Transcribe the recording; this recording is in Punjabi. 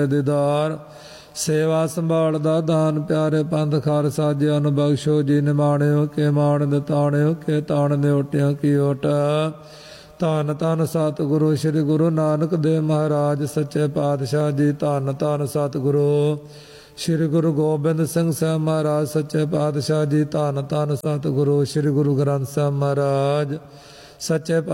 ਦੀਦਾਰ ਸੇਵਾ ਸੰਭਾਲ ਦਾ ਦਾਨ ਪਿਆਰੇ ਪੰਥ ਖਾਰ ਸਾਜਿਆ ਨੂੰ ਬਖਸ਼ੋ ਜੀ ਨਿਮਾਣਿਓ ਕੇ ਮਾਣ ਨਿਤਾਣਿਓ ਕੇ ਤਾਣ ਨਿਓਟਿਆਂ ਕੀ ਓਟ ਧੰਨ ਧੰਨ ਸਤਿਗੁਰੂ ਸ੍ਰੀ ਗੁਰੂ ਨਾਨਕ ਦੇਵ ਮਹਾਰਾਜ ਸੱਚੇ ਪਾਤਸ਼ਾਹ ਜੀ ਧੰਨ ਧੰਨ ਸਤਿਗੁਰੂ ਸ੍ਰੀ ਗੁਰੂ ਗੋਬਿੰਦ ਸਿੰਘ ਸਾਹਿਬ ਮਹਾਰਾਜ ਸੱਚੇ ਪਾਤਸ਼ਾਹ ਜੀ ਧੰਨ ਧੰਨ ਸਤਿਗੁਰੂ ਸ੍ਰੀ ਗੁਰੂ ਗ੍ਰੰਥ ਸਾਹਿਬ ਮਹਾਰਾਜ ਸੱਚੇ